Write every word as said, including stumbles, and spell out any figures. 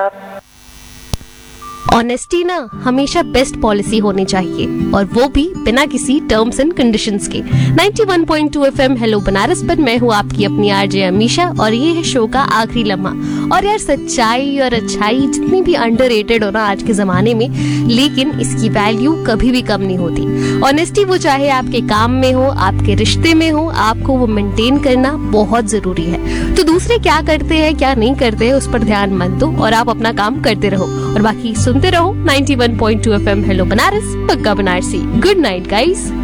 Honesty ना हमेशा best policy होनी चाहिए, और वो भी बिना किसी टर्म्स एंड कंडीशंस के। Ninety one point two FM hello Banaras पर मैं हूँ आपकी अपनी आरजे अमीशा, और ये है शो का आखिरी लम्हा। और यार, सच्चाई और अच्छाई जितनी भी अंडररेटेड हो ना आज के जमाने में, लेकिन इसकी वैल्यू कभी भी कम नहीं होती। ऑनेस्टी वो चाहे आपके काम में हो, आपके रिश्ते में हो, आपको वो मेंटेन करना बहुत जरूरी है। तो दूसरे क्या करते हैं क्या नहीं करते हैं उस पर ध्यान मत दो, और आप अपना काम करते रहो, और बाकी सुनते रहो ninety one point two FM hello Banaras, पक्का बनारसी। Good night guys.